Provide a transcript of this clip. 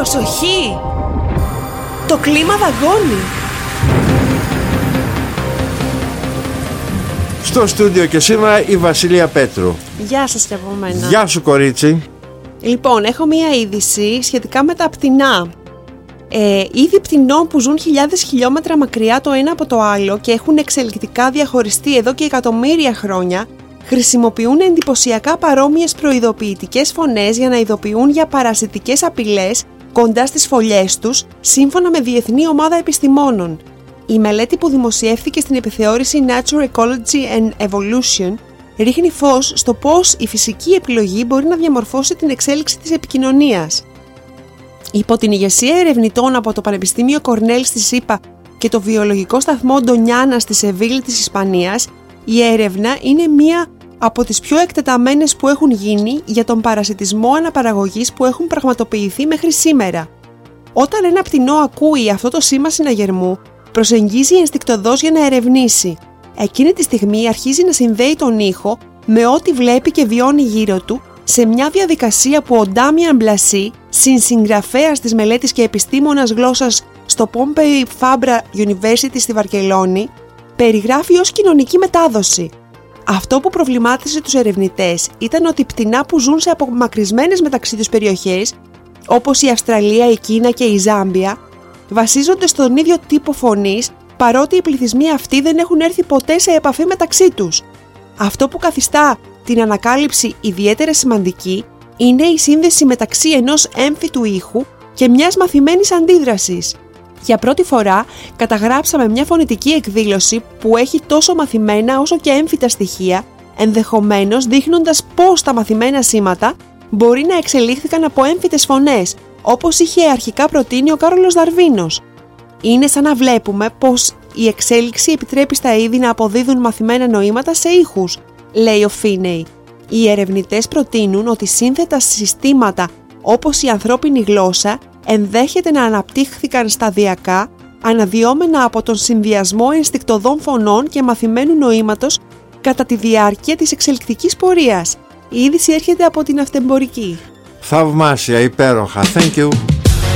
Προσοχή! Το κλίμα δαγκώνει. Στο στούντιο και σήμερα η Βασιλεία Πέτρου. Γεια σας και από μένα. Γεια σου κορίτσι. Λοιπόν, έχω μία είδηση σχετικά με τα πτηνά. Είδη πτηνών που ζουν χιλιάδες χιλιόμετρα μακριά το ένα από το άλλο και έχουν εξελικτικά διαχωριστεί εδώ και εκατομμύρια χρόνια, χρησιμοποιούν εντυπωσιακά παρόμοιες προειδοποιητικές φωνές για να ειδοποιούν για παρασιτικές απειλές κοντά στις φωλιές τους, σύμφωνα με Διεθνή Ομάδα Επιστημόνων. Η μελέτη που δημοσιεύθηκε στην επιθεώρηση Nature Ecology and Evolution ρίχνει φως στο πώς η φυσική επιλογή μπορεί να διαμορφώσει την εξέλιξη της επικοινωνίας. Υπό την ηγεσία ερευνητών από το Πανεπιστήμιο Κορνέλ στη ΣΥΠΑ και το Βιολογικό Σταθμό Ντονιάνα στη Σεβίλη της Ισπανίας, η έρευνα είναι μία από τις πιο εκτεταμένες που έχουν γίνει για τον παρασιτισμό αναπαραγωγής που έχουν πραγματοποιηθεί μέχρι σήμερα. Όταν ένα πτηνό ακούει αυτό το σήμα συναγερμού, προσεγγίζει ενστικτωδώς για να ερευνήσει. Εκείνη τη στιγμή αρχίζει να συνδέει τον ήχο με ό,τι βλέπει και βιώνει γύρω του, σε μια διαδικασία που ο Ντάμιαν Μπλασί, συνσυγγραφέας της μελέτης και επιστήμονας γλώσσας στο Pompey Fabra University στη Βαρκελόνη, περιγράφει ως κοινωνική μετάδοση. Αυτό που προβλημάτισε τους ερευνητές ήταν ότι πτηνά που ζουν σε απομακρυσμένες μεταξύ τους περιοχές, όπως η Αυστραλία, η Κίνα και η Ζάμπια, βασίζονται στον ίδιο τύπο φωνής, παρότι οι πληθυσμοί αυτοί δεν έχουν έρθει ποτέ σε επαφή μεταξύ τους. Αυτό που καθιστά την ανακάλυψη ιδιαίτερα σημαντική είναι η σύνδεση μεταξύ ενός έμφυτου ήχου και μιας μαθημένης αντίδρασης. Για πρώτη φορά καταγράψαμε μια φωνητική εκδήλωση που έχει τόσο μαθημένα όσο και έμφυτα στοιχεία, ενδεχομένως δείχνοντας πώς τα μαθημένα σήματα μπορεί να εξελίχθηκαν από έμφυτες φωνές, όπως είχε αρχικά προτείνει ο Κάρολος Δαρβίνος. Είναι σαν να βλέπουμε πως η εξέλιξη επιτρέπει στα είδη να αποδίδουν μαθημένα νοήματα σε ήχους, λέει ο Φίνεϊ. Οι ερευνητές προτείνουν ότι σύνθετα συστήματα όπως η ανθρώπινη γλώσσα ενδέχεται να αναπτύχθηκαν σταδιακά, αναδυόμενα από τον συνδυασμό ενστικτωδών φωνών και μαθημένου νοήματος κατά τη διάρκεια της εξελικτικής πορείας. Η είδηση έρχεται από την Αυτεμπορική. Θαυμάσια, υπέροχα. Thank you.